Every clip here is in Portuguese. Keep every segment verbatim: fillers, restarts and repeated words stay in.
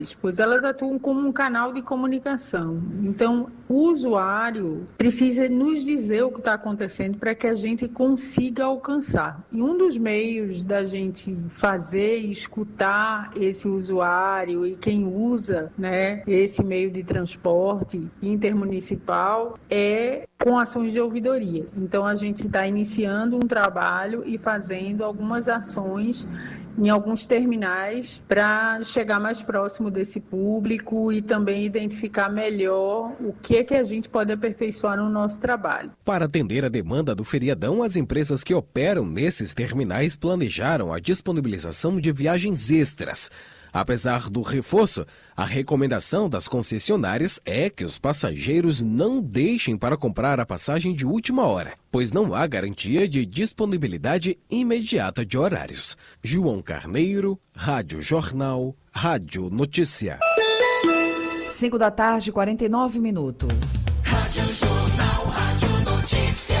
pois elas atuam como um canal de comunicação. Então, o usuário precisa nos dizer o que está acontecendo para que a gente consiga alcançar. E um dos meios da gente fazer e escutar esse usuário e quem usa, né, esse meio de transporte intermunicipal é com ações de ouvidoria. Então, a gente está iniciando um trabalho e fazendo algumas ações em alguns terminais para chegar mais próximo desse público e também identificar melhor o que é que a gente pode aperfeiçoar no nosso trabalho. Para atender a demanda do feriadão, as empresas que operam nesses terminais planejaram a disponibilização de viagens extras. Apesar do reforço, a recomendação das concessionárias é que os passageiros não deixem para comprar a passagem de última hora, pois não há garantia de disponibilidade imediata de horários. João Carneiro, Rádio Jornal, Rádio Notícia. cinco da tarde, quarenta e nove minutos. Rádio Jornal, Rádio Notícia.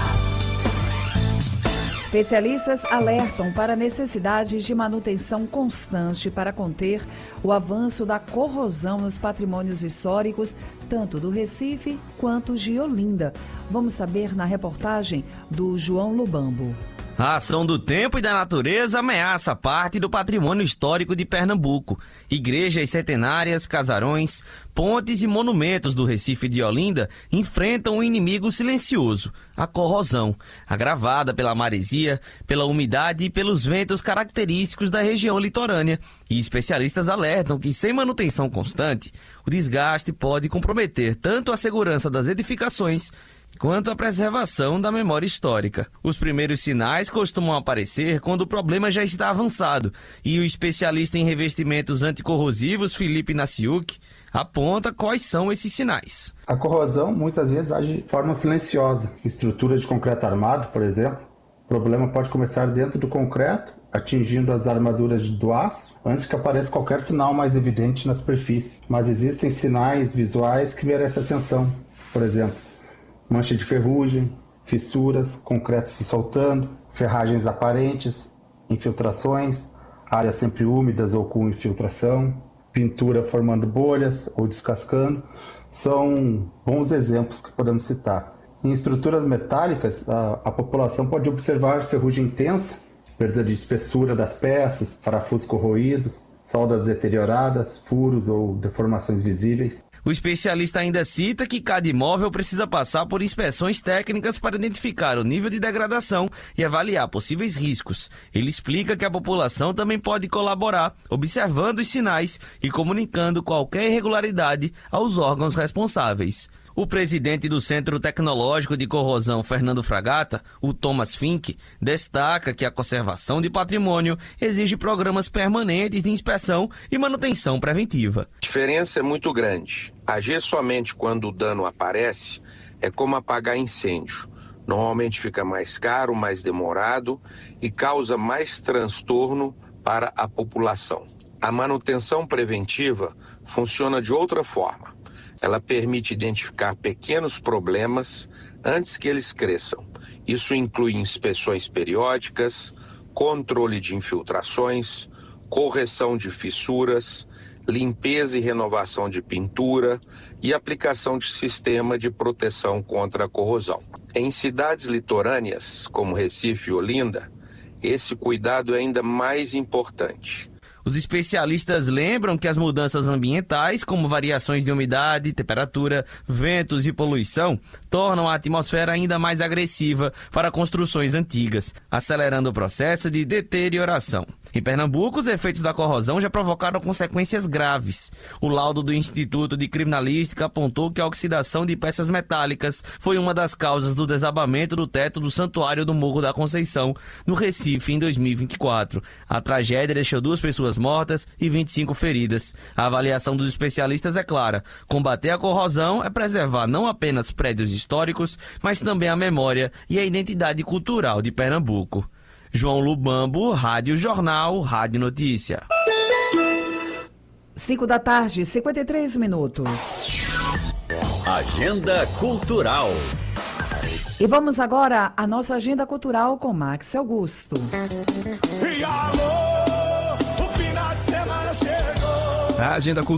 Especialistas alertam para a necessidade de manutenção constante para conter o avanço da corrosão nos patrimônios históricos, tanto do Recife quanto de Olinda. Vamos saber na reportagem do João Lubambo. A ação do tempo e da natureza ameaça parte do patrimônio histórico de Pernambuco. Igrejas centenárias, casarões, pontes e monumentos do Recife e de Olinda enfrentam um inimigo silencioso, a corrosão, agravada pela maresia, pela umidade e pelos ventos característicos da região litorânea. E especialistas alertam que, sem manutenção constante, o desgaste pode comprometer tanto a segurança das edificações quanto à preservação da memória histórica. Os primeiros sinais costumam aparecer quando o problema já está avançado, e o especialista em revestimentos anticorrosivos, Felipe Naciuk, aponta quais são esses sinais. A corrosão muitas vezes age de forma silenciosa. Estrutura de concreto armado, por exemplo, o problema pode começar dentro do concreto, atingindo as armaduras do aço, antes que apareça qualquer sinal mais evidente na superfície. Mas existem sinais visuais que merecem atenção. Por exemplo, mancha de ferrugem, fissuras, concreto se soltando, ferragens aparentes, infiltrações, áreas sempre úmidas ou com infiltração, pintura formando bolhas ou descascando, são bons exemplos que podemos citar. Em estruturas metálicas, a, a população pode observar ferrugem intensa, perda de espessura das peças, parafusos corroídos, soldas deterioradas, furos ou deformações visíveis. O especialista ainda cita que cada imóvel precisa passar por inspeções técnicas para identificar o nível de degradação e avaliar possíveis riscos. Ele explica que a população também pode colaborar, observando os sinais e comunicando qualquer irregularidade aos órgãos responsáveis. O presidente do Centro Tecnológico de Corrosão, Fernando Fragata, o Thomas Fink, destaca que a conservação de patrimônio exige programas permanentes de inspeção e manutenção preventiva. A diferença é muito grande. Agir somente quando o dano aparece é como apagar incêndio. Normalmente fica mais caro, mais demorado e causa mais transtorno para a população. A manutenção preventiva funciona de outra forma. Ela permite identificar pequenos problemas antes que eles cresçam. Isso inclui inspeções periódicas, controle de infiltrações, correção de fissuras, limpeza e renovação de pintura e aplicação de sistema de proteção contra a corrosão. Em cidades litorâneas, como Recife e Olinda, esse cuidado é ainda mais importante. Os especialistas lembram que as mudanças ambientais, como variações de umidade, temperatura, ventos e poluição, tornam a atmosfera ainda mais agressiva para construções antigas, acelerando o processo de deterioração. Em Pernambuco, os efeitos da corrosão já provocaram consequências graves. O laudo do Instituto de Criminalística apontou que a oxidação de peças metálicas foi uma das causas do desabamento do teto do Santuário do Morro da Conceição, no Recife, em dois mil e vinte e quatro. A tragédia deixou duas pessoas mortas e vinte e cinco feridas. A avaliação dos especialistas é clara: combater a corrosão é preservar não apenas prédios históricos, mas também a memória e a identidade cultural de Pernambuco. João Lubambo, Rádio Jornal, Rádio Notícia. cinco da tarde, cinquenta e três minutos. Agenda Cultural. E vamos agora à nossa agenda cultural com Max Augusto. da Agenda Cultural.